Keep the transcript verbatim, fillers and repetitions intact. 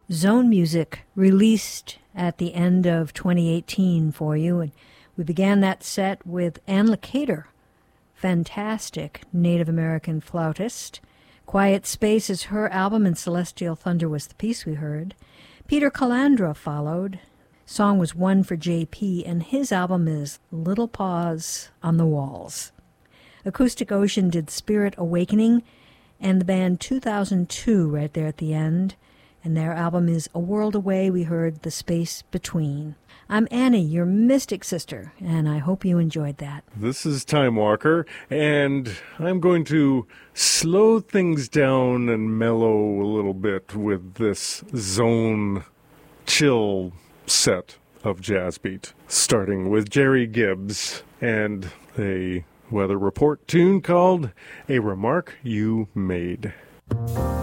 Zone Music, released at the end of twenty eighteen for you. And we began that set with Ann Lakater, fantastic Native American flautist. Quiet Space is her album, and Celestial Thunder was the piece we heard. Peter Calandra followed. Song was One for J P, and his album is Little Paws on the Walls. Acoustic Ocean did Spirit Awakening, and the band two thousand two right there at the end. And their album is A World Away. We heard The Space Between. I'm Annie, your mystic sister, and I hope you enjoyed that. This is Time Walker, and I'm going to slow things down and mellow a little bit with this zone chill set of jazz beat, starting with Jerry Gibbs and a weather report tune called A Remark You Made.